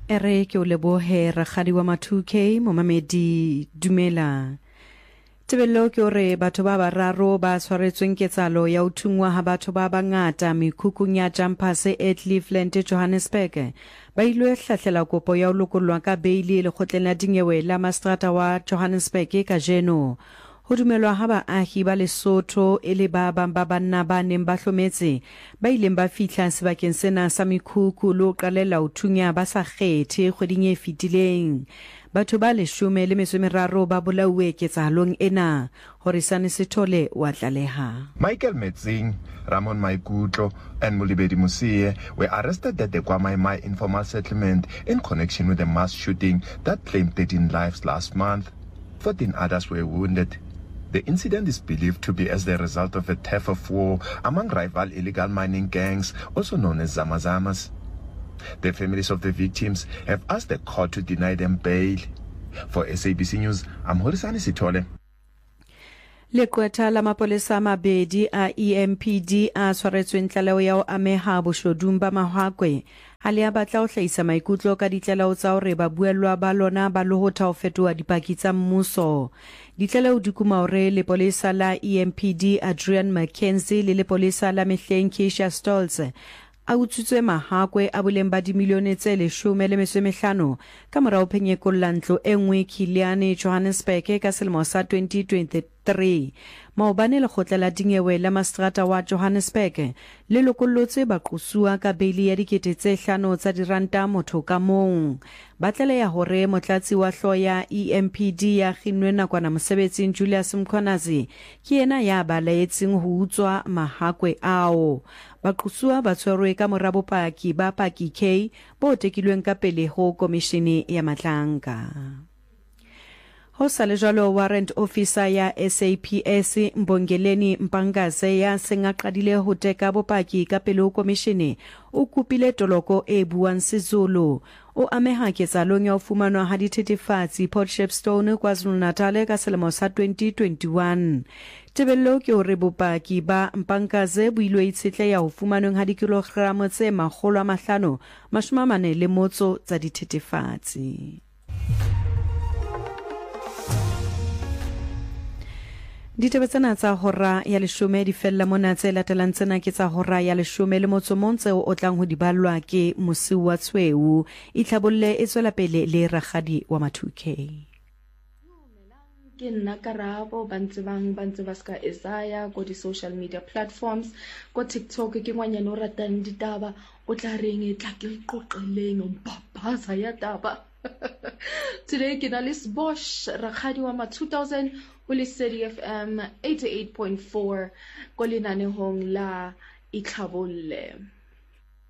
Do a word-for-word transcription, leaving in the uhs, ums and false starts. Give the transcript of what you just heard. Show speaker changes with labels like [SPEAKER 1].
[SPEAKER 1] Ere ke o lebohe Rakgadi wa ma-two K momamedi dumela. Tebello ke hore batho ba bararo ba tshwaretsweng ketsalo ya ho thungwa ha batho ba bangata mekhukhung ya Jumpers e Cleveland Johannesburg ba ilwe hlahlela kopo ya ho lokollwa ka beili lekgotleng la dinyewe la Mastrata wa Johannesburg ka jeno. Ho dumelwa ha baahi ba Lesotho e le ba bang ba banna ba neng ba hlometse ba ileng ba fihla sebakeng sena sa mekhukhu le ho qalella ho thunya ba sa kgethe kgweding e fetileng. Batho ba leshome le metso e meraro ba bolauwe ketsahalong ena. Horisane Sithole wa tlaleha.
[SPEAKER 2] Michael Metzing, Ramon Maikutlo and Mulibedi Musie were arrested at the KwaMai informal settlement in connection with a mass shooting that claimed thirteen lives last month. fourteen others were wounded. The incident is believed to be as the result of a turf of war among rival illegal mining gangs, also known as Zamazamas. The families of the victims have asked the court to deny them bail. For S A B C News, I'm Horisane Sithole.
[SPEAKER 1] Lekweta la mapolesa mabedi a E M P D a tshwaretsweng tlaleho ya ho ameha boshodung ba mahwakwe ha le a batla ho hlahisa maikutlo ka ditlaleho tsa hore ba buellwa ba lona ba lohotha ho fetoha dipaki tsa mmuso. Ditlaleho di kuma hore lepolesa la E M P D Adrian Mackenzie le lepolesa la Mehleng Keisha Stolz a utswitswe mahakwe a boleng ba dimilione tse leshome le metso e mehlano ka morao phenyekolla ntlo e nngwe Kiliane Johannesburg ka selemo sa twenty twenty-three. Maobane lekgotla la dinyewe la Mastrata wa Johannesburg le lokollotse baqosua ka beili ya dikete tse hlano tsa diranta motho ka mong. Ba tlaleha hore motlatsi wa hlooho ya E M P D ya kginnwe nakwana mosebetsing Julius Mkhonazi ke yena ya ba laetseng ho utswa mahakwe ao. Baqosua ba tshwerwe ka mora bopaki ba Paki K bo tekilweng ka pele ho komishene ya matlanka. Ho sale jwalo warrant officer ya S A P S Mbongeleni Mpangaze ya senga qadile ho teka bopaki ka pele ho komishene o kupile toloko e buang Sezulu o ameha ketsalong ya ho fumanwa ha dithethefatsi Port Shepstone KwaZulu-Natal ka selemo sa twenty twenty-one. Tebello ke hore bopaki ba Mpangaze bo ilwe itshetleha ho fumanweng ha dikilogramo tse makgolo a mahlano mashome a mane le motso tsa dithethefatsi. Ditaba tsena tsa hora ya leshome di fella mona tse latelang tsena ke tsa hora ya leshome le motso montse o tlang ho di ballwa ke Mosi wa Tshweu e tlhabolle e tswela pele le Rakgadi wa ma-two K.
[SPEAKER 3] Ke nna Karabo ba ntse bang ba ntse ba ska Isaiah go di social media platforms go TikTok ke ngwanyane o ratang ditaba o tla reng e tla ke qoqeleng o mpapaza ya taba. Today ke na le Bosch Rakgadi wa ma-two thousand o le City F M eighty-eight point four go lenanehong la Itlhabolle.